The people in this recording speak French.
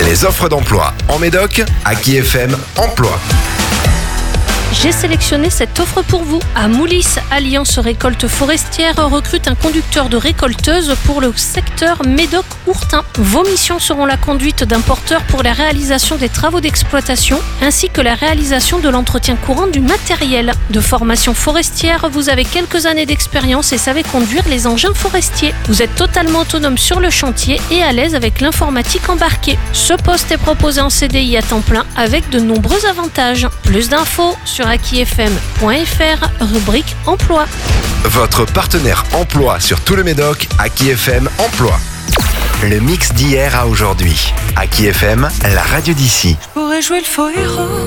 Les offres d'emploi en Médoc, Aki FM Emploi. J'ai sélectionné cette offre pour vous. À Moulis, Alliance Récolte Forestière recrute un conducteur de récolteuse pour le secteur Médoc-Ourtin. Vos missions seront la conduite d'un porteur pour la réalisation des travaux d'exploitation ainsi que la réalisation de l'entretien courant du matériel. De formation forestière, vous avez quelques années d'expérience et savez conduire les engins forestiers. Vous êtes totalement autonome sur le chantier et à l'aise avec l'informatique embarquée. Ce poste est proposé en CDI à temps plein avec de nombreux avantages. Plus d'infos sur akifm.fr, rubrique emploi. Votre partenaire emploi sur tout le Médoc, Aki FM Emploi. Le mix d'hier à aujourd'hui. Aki FM, la radio d'ici. Je pourrais jouer le faux héros.